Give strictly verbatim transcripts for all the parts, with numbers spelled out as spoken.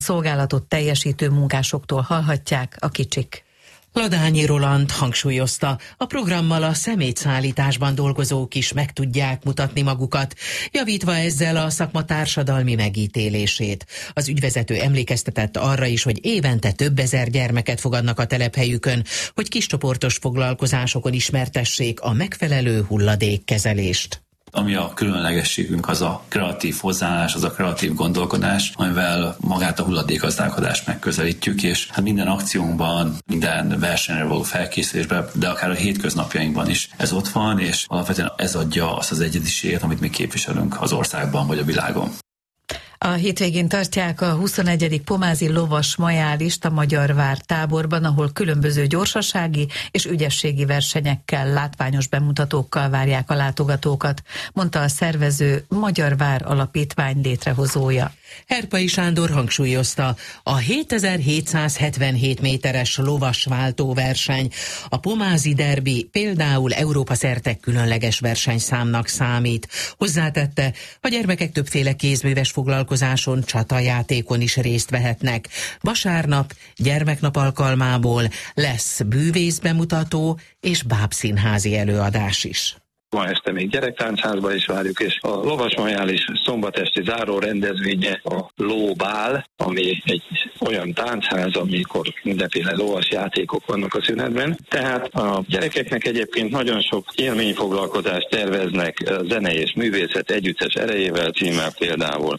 szolgálatot teljesítő munkásoktól hallhatják a kicsik. Ladányi Roland hangsúlyozta, a programmal a szemétszállításban dolgozók is meg tudják mutatni magukat, javítva ezzel a szakma társadalmi megítélését. Az ügyvezető emlékeztetett arra is, hogy évente több ezer gyermeket fogadnak a telephelyükön, hogy kiscsoportos foglalkozásokon ismertessék a megfelelő hulladékkezelést. Ami a különlegességünk, az a kreatív hozzáállás, az a kreatív gondolkodás, amivel magát a hulladékgazdálkodást megközelítjük, és hát minden akciónkban, minden versenyre való felkészülésben, de akár a hétköznapjainkban is ez ott van, és alapvetően ez adja azt az egyediséget, amit mi képviselünk az országban vagy a világon. A hétvégén tartják a huszonegyedik pomázi lovas majálist a Magyar Vár táborban, ahol különböző gyorsasági és ügyességi versenyekkel, látványos bemutatókkal várják a látogatókat, mondta a szervező Magyar Vár Alapítvány létrehozója. Herpai Sándor hangsúlyozta, a hétezer-hétszázhetvenhét méteres lovas váltóverseny, a pomázi derbi például Európa szerte különleges versenyszámnak számít. Hozzátette, a gyermekek többféle kézműves foglalkozáson, csatajátékon is részt vehetnek. Vasárnap gyermeknap alkalmából lesz bűvészbemutató és bábszínházi előadás is. Ma este még gyerektáncházba is várjuk, és a lovas majális szombat esti záró rendezvénye a lóbál, ami egy olyan táncház, amikor mindenféle lovas játékok vannak a szünetben. Tehát a gyerekeknek egyébként nagyon sok élményfoglalkozást terveznek zene és művészet együttes erejével címmel például.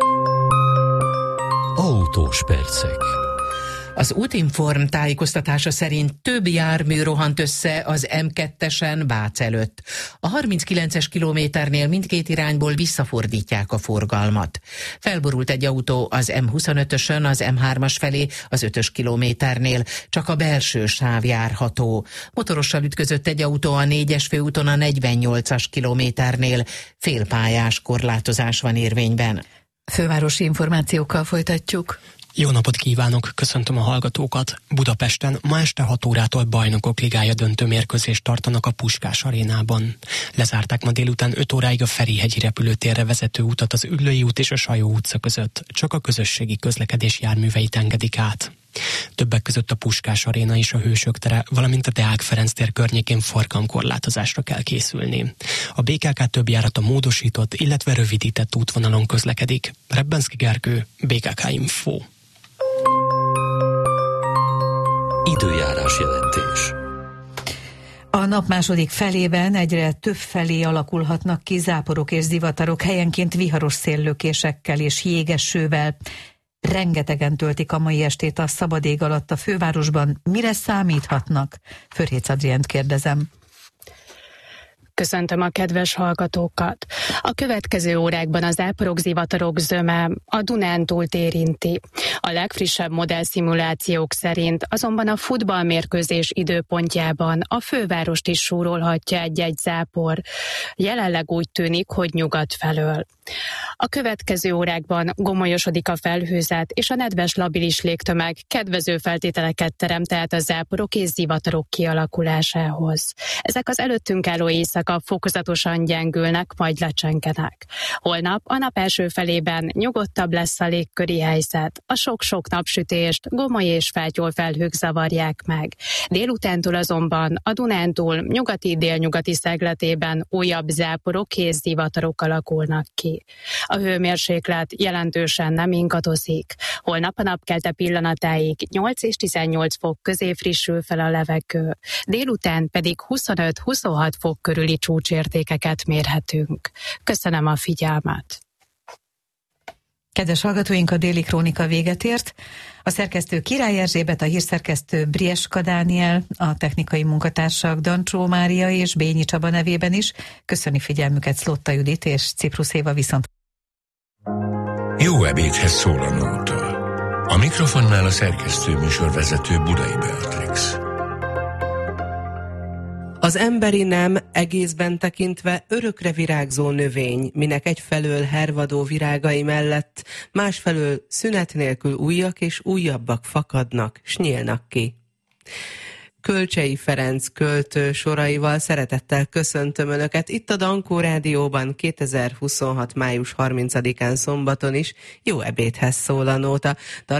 Autós percek. Az Útinform tájékoztatása szerint több jármű rohant össze az em kettesen Bác előtt. A harminckilences kilométernél mindkét irányból visszafordítják a forgalmat. Felborult egy autó az em huszonötösön az em hármas felé, az ötös kilométernél, csak a belső sáv járható. Motorossal ütközött egy autó a négyes főúton a negyvennyolcas kilométernél, félpályás korlátozás van érvényben. Fővárosi információkkal folytatjuk. Jó napot kívánok, köszöntöm a hallgatókat. Budapesten ma este hat órától Bajnokok Ligája döntő mérkőzést tartanak a Puskás arénában. Lezárták ma délután öt óráig a Ferihegyi repülőtérre vezető utat az Üllői út és a Sajó utca között. Csak a közösségi közlekedés járműveit engedik át. Többek között a Puskás aréna és a Hősök tere, valamint a Deák Ferenc tér környékén forgalomkorlátozásra kell készülni. A bé ká ká több járata módosított, illetve rövidített útvonalon közlekedik. Rebbenszky Gergő, bé ká ká Info. Időjárás jelentés. A nap második felében egyre több felé alakulhatnak ki záporok és zivatarok, helyenként viharos széllökésekkel és jégesővel. Rengetegen töltik a mai estét a szabad ég alatt a fővárosban. Mire számíthatnak? Förhécz Adriánt kérdezem. Köszöntöm a kedves hallgatókat! A következő órákban az záporok, zivatarok zöme a Dunántúlt érinti. A legfrissebb modellszimulációk szerint azonban a futballmérkőzés időpontjában a fővárost is súrolhatja egy-egy zápor. Jelenleg úgy tűnik, hogy nyugat felől. A következő órákban gomolyosodik a felhőzet, és a nedves labilis légtömeg kedvező feltételeket teremt tehát a záporok és zivatarok kialakulásához. Ezek az előttünk álló éjszaka fokozatosan gyengülnek, majd lecsengenek. Holnap a nap első felében nyugodtabb lesz a légköri helyzet. A sok-sok napsütést gomoly és fátyol felhők zavarják meg. Délutántól azonban a Dunántúl nyugati-délnyugati szegletében újabb záporok és zivatarok alakulnak ki. A hőmérséklet jelentősen nem ingadozik. Holnap a napkelte pillanatáig nyolc és tizennyolc fok közé frissül fel a levegő. Délután pedig huszonöt-huszonhat fok körüli csúcsértékeket mérhetünk. Köszönöm a figyelmet! Kedves hallgatóink, a Déli Krónika véget ért. A szerkesztő Király Erzsébet, a hírszerkesztő Brieska Dániel, a technikai munkatársak Dancsó Mária és Bényi Csaba nevében is köszöni figyelmüket Szlotta Judit és Ciprus Éva viszont. Jó ebédhez szól a nóta. A mikrofonnál a szerkesztő műsorvezető Budai Beatrix. Az emberi nem egészben tekintve örökre virágzó növény, minek egyfelől hervadó virágai mellett, másfelől szünet nélkül újak és újabbak fakadnak, s nyílnak ki. Kölcsei Ferenc költő soraival szeretettel köszöntöm Önöket itt a Dankó Rádióban kétezer-huszonhat. május harmincadikán szombaton is. Jó ebédhez szól a nóta.